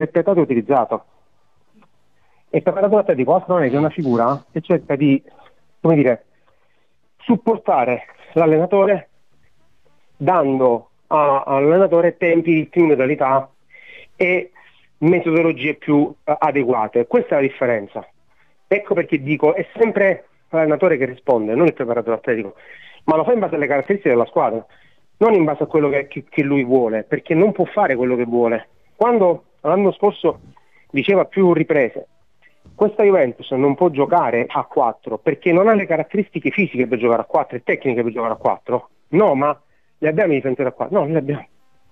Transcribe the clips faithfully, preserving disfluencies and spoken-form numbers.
interpretato e utilizzato. E il preparatore atletico altro non è che una figura che cerca di, come dire, supportare l'allenatore dando a, all'allenatore tempi, ritmi, modalità e metodologie più eh, adeguate. Questa è la differenza. Ecco perché dico, è sempre l'allenatore che risponde, non il preparatore atletico, ma lo fa in base alle caratteristiche della squadra, non in base a quello che, che, che lui vuole, perché non può fare quello che vuole. Quando l'anno scorso diceva a più riprese, questa Juventus non può giocare a quattro perché non ha le caratteristiche fisiche per giocare a quattro e tecniche per giocare a quattro, no, ma le abbiamo i difensori a quattro, no, le abbiamo.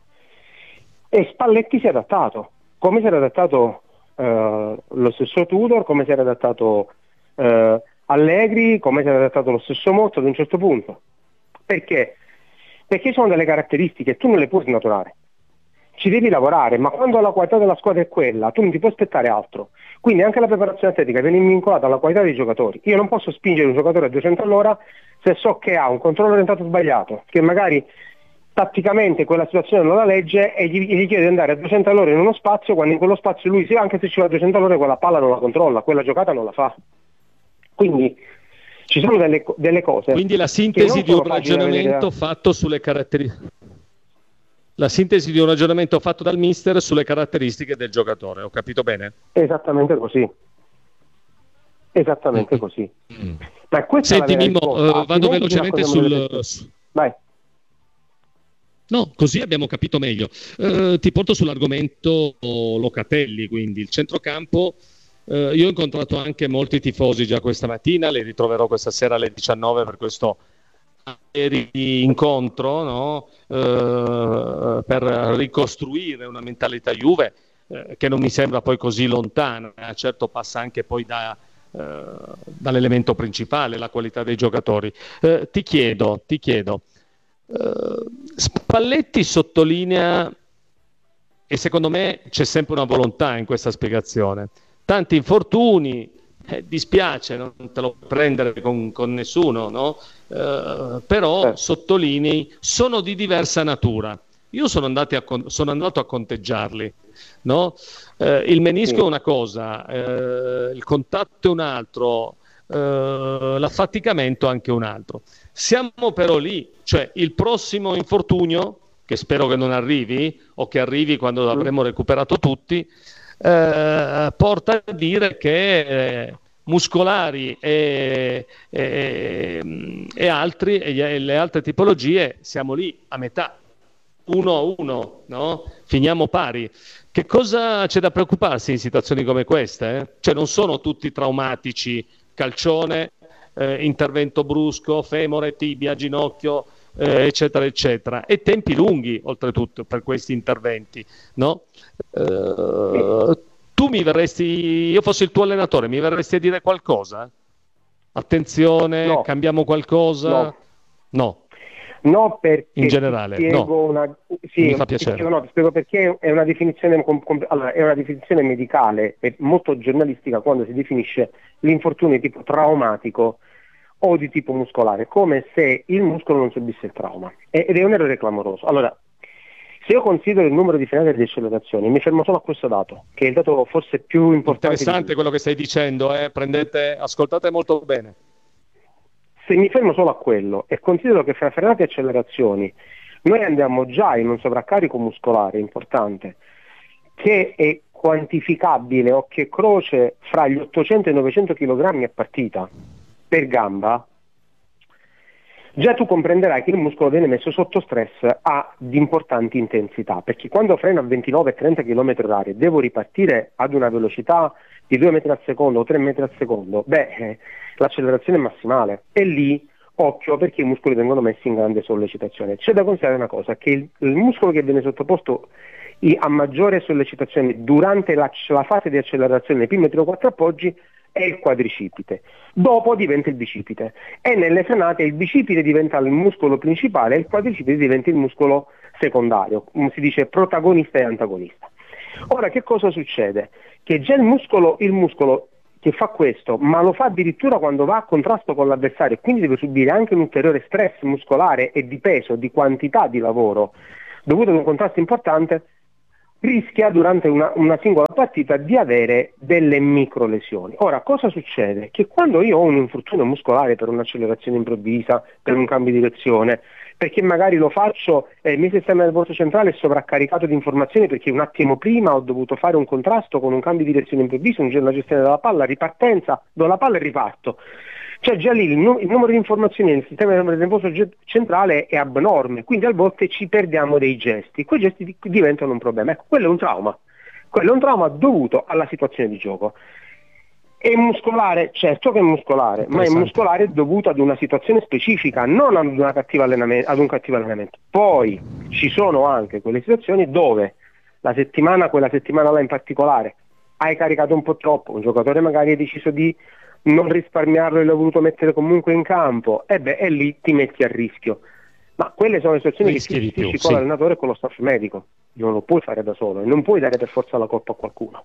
E Spalletti si è adattato, come si era adattato eh, lo stesso Tudor, come si era adattato eh, Allegri, come si era adattato lo stesso Motta ad un certo punto. Perché? Perché sono delle caratteristiche, tu non le puoi snaturare, ci devi lavorare, ma quando la qualità della squadra è quella, tu non ti puoi aspettare altro. Quindi anche la preparazione atletica viene vincolata alla qualità dei giocatori. Io non posso spingere un giocatore a duecento all'ora se so che ha un controllo orientato sbagliato, che magari tatticamente quella situazione non la legge e gli, gli chiede di andare a duecento all'ora in uno spazio, quando in quello spazio lui, anche se ci va a duecento all'ora, quella palla non la controlla, quella giocata non la fa. Quindi ci sono delle, delle cose. Quindi la sintesi di un ragionamento fatto sulle caratteristiche. La sintesi di un ragionamento fatto dal mister sulle caratteristiche del giocatore, ho capito bene? Esattamente così. Esattamente mm. così. Mm. Ma questa Senti è la Mimmo, uh, vado velocemente sul... Vai. No, così abbiamo capito meglio. Uh, ti porto sull'argomento Locatelli, quindi il centrocampo. Uh, io ho incontrato anche molti tifosi già questa mattina, li ritroverò questa sera alle diciannove per questo di incontro, no? uh, per ricostruire una mentalità Juve uh, che non mi sembra poi così lontana, eh? Certo passa anche poi da, uh, dall'elemento principale, la qualità dei giocatori. Uh, ti chiedo, ti chiedo uh, Spalletti sottolinea, e secondo me c'è sempre una volontà in questa spiegazione, tanti infortuni, eh, dispiace, non te lo prendere con, con nessuno, no? Uh, però eh. sottolinei sono di diversa natura. Io sono, andati a con- sono andato a conteggiarli, no? Uh, il menisco sì. è una cosa, uh, il contatto è un altro, uh, l'affaticamento anche un altro. Siamo però lì, cioè il prossimo infortunio, che spero che non arrivi o che arrivi quando avremo recuperato tutti, uh, porta a dire che eh, muscolari e, e, e altri e le altre tipologie siamo lì a metà, uno a uno, no? Finiamo pari. Che cosa c'è da preoccuparsi in situazioni come queste? Eh? Cioè non sono tutti traumatici, calcione, eh, intervento brusco, femore, tibia, ginocchio, eh, eccetera eccetera, e tempi lunghi oltretutto per questi interventi, no? Eh, Tu mi verresti, io fossi il tuo allenatore, mi verresti a dire qualcosa? Attenzione, no. Cambiamo qualcosa? No. No. No, perché in generale, ti spiego no. Una, sì, mi fa piacere. Ti spiego, no, ti spiego perché è una definizione allora, è una definizione medicale e molto giornalistica quando si definisce l'infortunio di tipo traumatico o di tipo muscolare, come se il muscolo non subisse il trauma. Ed è un errore clamoroso. Allora, se io considero il numero di frenate di accelerazione, mi fermo solo a questo dato, che è il dato forse più importante. Interessante quello che stai dicendo, eh? Prendete, ascoltate molto bene. Se mi fermo solo a quello e considero che fra frenate e accelerazioni noi andiamo già in un sovraccarico muscolare importante, che è quantificabile occhio e croce fra gli ottocento e i novecento chilogrammi a partita per gamba, già tu comprenderai che il muscolo viene messo sotto stress a di importanti intensità, perché quando freno a ventinove trenta chilometri orari e devo ripartire ad una velocità di due metri al secondo o tre metri al secondo, beh, eh, l'accelerazione è massimale. E lì, occhio, perché i muscoli vengono messi in grande sollecitazione. C'è da considerare una cosa, che il, il muscolo che viene sottoposto i, a maggiore sollecitazione durante la, la fase di accelerazione nei primi tre o quattro appoggi è il quadricipite, dopo diventa il bicipite e nelle frenate il bicipite diventa il muscolo principale e il quadricipite diventa il muscolo secondario, come si dice protagonista e antagonista. Ora che cosa succede? Che già il muscolo, il muscolo che fa questo, ma lo fa addirittura quando va a contrasto con l'avversario e quindi deve subire anche un ulteriore stress muscolare e di peso, di quantità di lavoro dovuto ad un contrasto importante, rischia durante una, una singola partita di avere delle micro lesioni. Ora, cosa succede? Che quando io ho un infortunio muscolare per un'accelerazione improvvisa, per un cambio di direzione, perché magari lo faccio e eh, il mio sistema nervoso centrale è sovraccaricato di informazioni perché un attimo prima ho dovuto fare un contrasto con un cambio di direzione improvviso, una gestione della palla, ripartenza, do la palla e riparto. Cioè già lì il, nu- il numero di informazioni nel sistema nervoso ge- centrale è abnorme, quindi a volte ci perdiamo dei gesti, quei gesti di- diventano un problema. Ecco, quello è un trauma, quello è un trauma dovuto alla situazione di gioco. È muscolare, certo che è muscolare, ma è muscolare dovuto ad una situazione specifica, non ad, una cattiva allenamento, ad un cattivo allenamento. Poi ci sono anche quelle situazioni dove la settimana, quella settimana là in particolare, hai caricato un po' troppo, un giocatore magari ha deciso di non risparmiarlo e l'ha voluto mettere comunque in campo, e beh, e lì ti metti a rischio. Ma quelle sono le situazioni Rischi che si gestisci con sì. l'allenatore e con lo staff medico, non lo puoi fare da solo e non puoi dare per forza la colpa a qualcuno.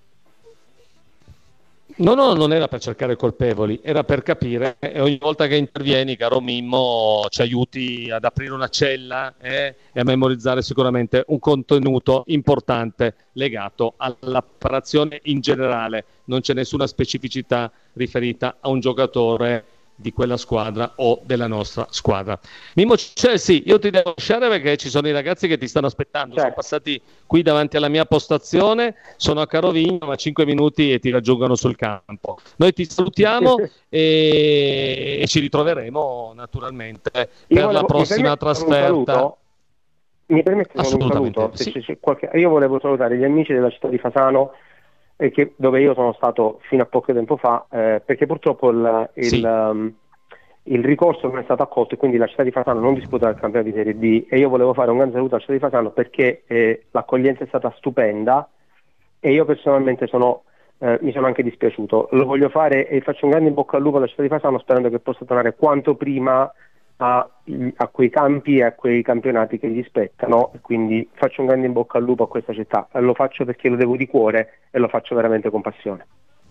No, no, non era per cercare colpevoli, era per capire, e ogni volta che intervieni, caro Mimmo, ci aiuti ad aprire una cella eh, e a memorizzare sicuramente un contenuto importante legato all'apparazione in generale. Non c'è nessuna specificità riferita a un giocatore di quella squadra o della nostra squadra. Mimmo Chelsea, io ti devo lasciare perché ci sono i ragazzi che ti stanno aspettando, certo. Sono passati qui davanti alla mia postazione, sono a Carovigno, ma cinque minuti e ti raggiungono sul campo. Noi ti salutiamo e, e ci ritroveremo naturalmente per volevo, la prossima trasferta. Mi permette un saluto? Sì. Se c'è qualche... Io volevo salutare gli amici della città di Fasano, Che, dove io sono stato fino a poco tempo fa, eh, perché purtroppo il, il, sì. um, il ricorso non è stato accolto e quindi la città di Fasano non disputerà il campionato di Serie D, e io volevo fare un grande saluto alla città di Fasano perché eh, l'accoglienza è stata stupenda e io personalmente sono, eh, mi sono anche dispiaciuto. Lo voglio fare e faccio un grande in bocca al lupo alla città di Fasano, sperando che possa tornare quanto prima A, a quei campi e a quei campionati che gli spettano, e quindi faccio un grande in bocca al lupo a questa città, e lo faccio perché lo devo di cuore e lo faccio veramente con passione.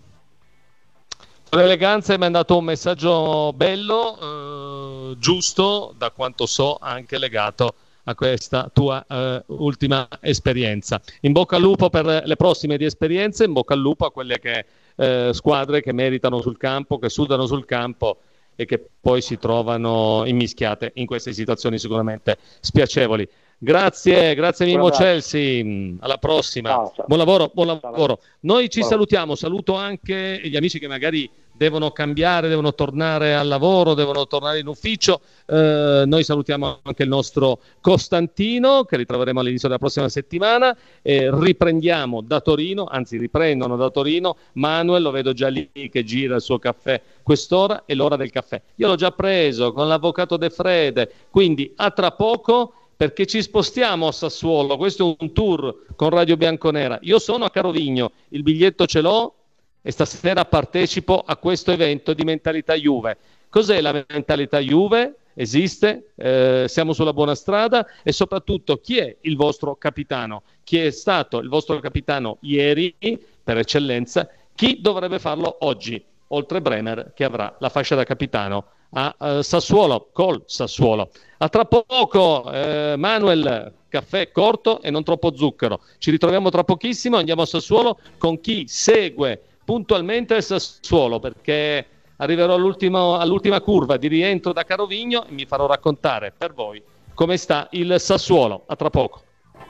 Con eleganza mi ha mandato un messaggio bello, eh, giusto, da quanto so anche legato a questa tua eh, ultima esperienza. In bocca al lupo per le prossime di esperienze, in bocca al lupo a quelle che eh, squadre che meritano sul campo, che sudano sul campo e che poi si trovano immischiate in queste situazioni sicuramente spiacevoli. Grazie, grazie Mimmo Chelsea, alla prossima. Ciao, ciao. Buon lavoro, buon lavoro. Noi ci ciao. salutiamo, saluto anche gli amici che magari devono cambiare, devono tornare al lavoro, devono tornare in ufficio. Eh, noi salutiamo anche il nostro Costantino, che ritroveremo all'inizio della prossima settimana. Eh, riprendiamo da Torino, anzi riprendono da Torino. Manuel, lo vedo già lì che gira il suo caffè. Quest'ora è l'ora del caffè. Io l'ho già preso con l'avvocato De Frede, quindi a tra poco, perché ci spostiamo a Sassuolo. Questo è un tour con Radio Bianconera. Io sono a Carovigno, il biglietto ce l'ho e stasera partecipo a questo evento di Mentalità Juve. Cos'è la Mentalità Juve? Esiste, eh, siamo sulla buona strada, e soprattutto chi è il vostro capitano? Chi è stato il vostro capitano ieri, per eccellenza? Chi dovrebbe farlo oggi? Oltre Bremer, che avrà la fascia da capitano a uh, Sassuolo, col Sassuolo. A tra poco, eh, Manuel, caffè corto e non troppo zucchero. Ci ritroviamo tra pochissimo, andiamo a Sassuolo con chi segue puntualmente il Sassuolo, perché arriverò all'ultimo, all'ultima curva di rientro da Carovigno e mi farò raccontare per voi come sta il Sassuolo. A tra poco.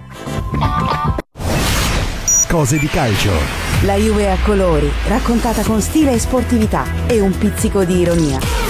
Cose di calcio. La Juve a colori, raccontata con stile e sportività e un pizzico di ironia.